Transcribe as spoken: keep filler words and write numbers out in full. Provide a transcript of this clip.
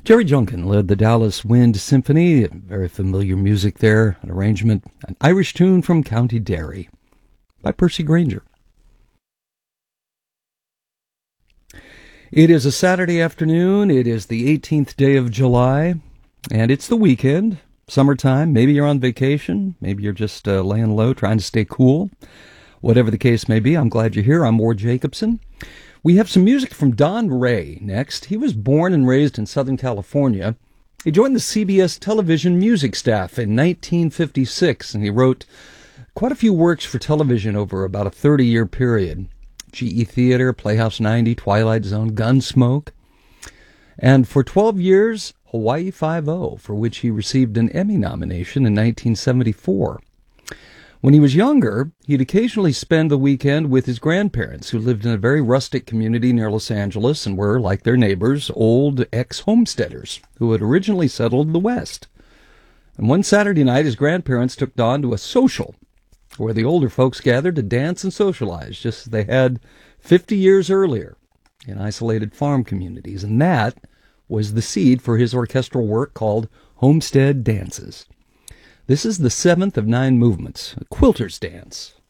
Jerry Junkin led the Dallas Wind Symphony, very familiar music there, an arrangement, an Irish tune from County Derry by Percy Grainger. It is a Saturday afternoon, it is the eighteenth day of July, and it's the weekend, summertime. Maybe you're on vacation, maybe you're just uh, laying low, trying to stay cool. Whatever the case may be, I'm glad you're here. I'm Ward Jacobson. We have some music from Don Ray next. He was born and raised in Southern California. He joined the C B S television music staff in nineteen fifty-six, and he wrote quite a few works for television over about a thirty-year period. G E Theater, Playhouse ninety, Twilight Zone, Gunsmoke. And for twelve years, Hawaii Five-O, for which he received an Emmy nomination in nineteen seventy-four. When he was younger, he'd occasionally spend the weekend with his grandparents, who lived in a very rustic community near Los Angeles and were, like their neighbors, old ex-homesteaders who had originally settled the West. And one Saturday night, his grandparents took Don to a social where the older folks gathered to dance and socialize, just as they had fifty years earlier in isolated farm communities. And that was the seed for his orchestral work called Homestead Dances. This is the seventh of nine movements, a quilter's dance.